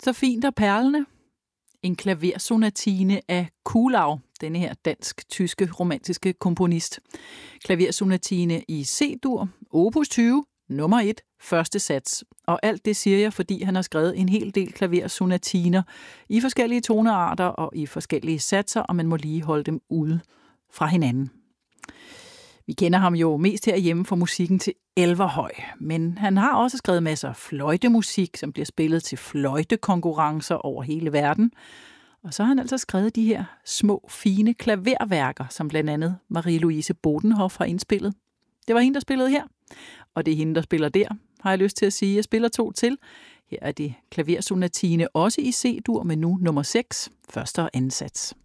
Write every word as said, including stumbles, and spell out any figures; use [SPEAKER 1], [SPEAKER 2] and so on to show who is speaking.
[SPEAKER 1] Så fint og perlende. En klaversonatine af Kuhlau, denne her dansk-tyske romantiske komponist. Klaversonatine i C-dur, opus tyve, nummer et, første sats. Og alt det siger jeg, fordi han har skrevet en hel del klaversonatiner i forskellige tonearter og i forskellige satser, og man må lige holde dem ude fra hinanden. Vi kender ham jo mest herhjemme for musikken til Elverhøj, men han har også skrevet masser af fløjtemusik, som bliver spillet til fløjtekonkurrencer over hele verden. Og så har han altså skrevet de her små, fine klaverværker, som blandt andet Marie-Louise Bodenhoff har indspillet. Det var hende, der spillede her, og det er hende, der spiller der, har jeg lyst til at sige. Jeg spiller to til. Her er det klaversonatine også i C-dur, men nu nummer seks, første og anden sats.